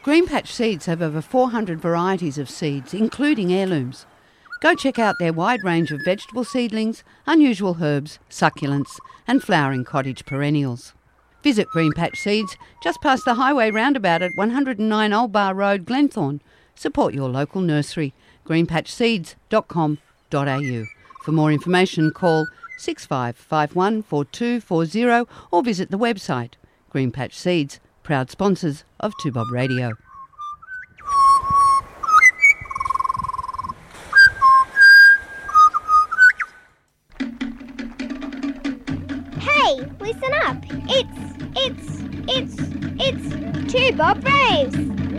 Green Patch Seeds have over 400 varieties of seeds, including heirlooms. Go check out their wide range of vegetable seedlings, unusual herbs, succulents and flowering cottage perennials. Visit Green Patch Seeds just past the highway roundabout at 109 Old Bar Road, Glenthorne. Support your local nursery, greenpatchseeds.com.au. For more information, call 6551 4240 or visit the website. Green Patch Seeds, proud sponsors of 2Bob Radio. Hey, listen up. It's 2Bob Raves.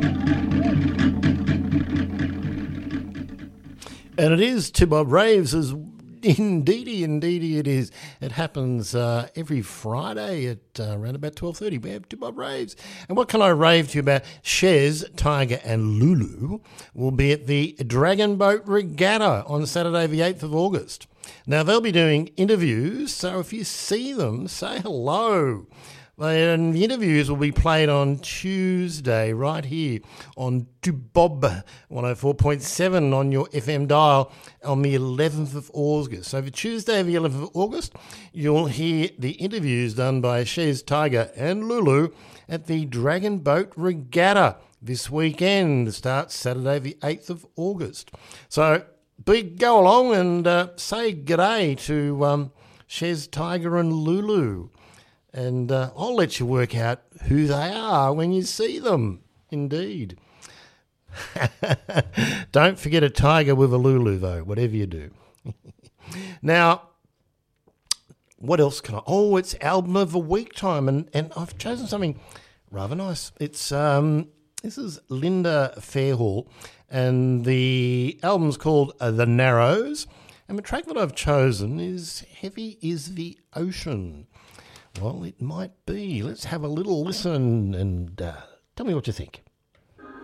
And it is 2Bob Raves, as indeedy it is. It happens every Friday at around about 12:30. We have 2Bob Raves. And what can I rave to you about? Shez, Tiger and Lulu will be at the Dragon Boat Regatta on Saturday the 8th of August. Now, they'll be doing interviews, so if you see them, say hello. And the interviews will be played on Tuesday right here on 2Bob 104.7 on your FM dial on the 11th of August. So for Tuesday the 11th of August, you'll hear the interviews done by Shez, Tiger and Lulu at the Dragon Boat Regatta this weekend. It starts Saturday the 8th of August. So go along and say g'day to Shez, Tiger and Lulu. And I'll let you work out who they are when you see them, indeed. Don't forget a tiger with a Lulu, though, whatever you do. Now, what else can I... Oh, it's Album of the Week time, and I've chosen something rather nice. It's this is Linda Fairhall, and the album's called The Narrows, and the track that I've chosen is Heavy is the Ocean. Well, it might be. Let's have a little listen and tell me what you think.